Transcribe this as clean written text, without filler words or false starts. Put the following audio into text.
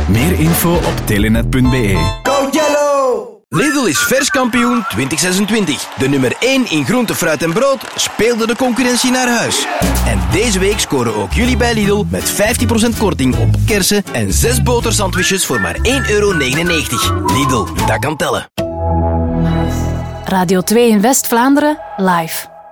Meer info op telenet.be. Go Yellow! Lidl is verskampioen 2026. De nummer 1 in groente, fruit en brood speelde de concurrentie naar huis. En deze week scoren ook jullie bij Lidl met 15% korting op kersen en 6 botersandwiches voor maar €1,99. Lidl, dat kan tellen. Radio 2 in West-Vlaanderen, live.